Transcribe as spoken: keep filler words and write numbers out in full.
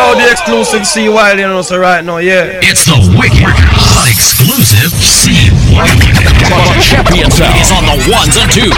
yo, the exclusive C Wiley, you know, so right now, yeah. It's the wicked, hot exclusive C Wiley. Champion is on the ones and twos.